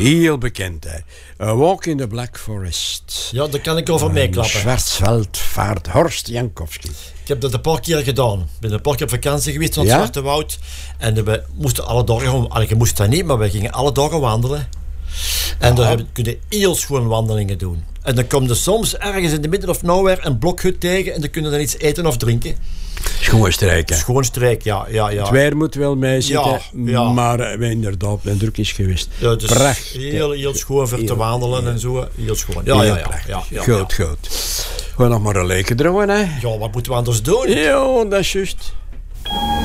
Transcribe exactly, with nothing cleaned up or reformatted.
Heel bekend, hè. A Walk in the Black Forest. Ja, daar kan ik over meeklappen. Schwarzwald vaart Horst Jankowski. Ik heb dat een paar keer gedaan. Ik ben een paar keer op vakantie geweest naar het Ja? Zwarte Woud. En we moesten alle dagen... Allee, je moest dat niet, maar we gingen alle dagen wandelen. En daar heb- kun je heel schoon wandelingen doen. En dan kom je soms ergens in de middle of nowhere een blokhut tegen en dan kun je dan iets eten of drinken. Schoon strijken. Schoon streek, ja. ja, ja. Het weer moet wel mee zitten, Ja, ja. maar uh, inderdaad, ben druk is geweest. Ja, het is Prachtig. heel, heel schoon voor te Heel, wandelen en zo. Heel schoon. Ja, Heel ja, ja. prachtig. ja, ja, goed, ja. goed. We gaan nog maar een leuke dromen, hè. Ja, wat moeten we anders doen? Ja, dat is juist.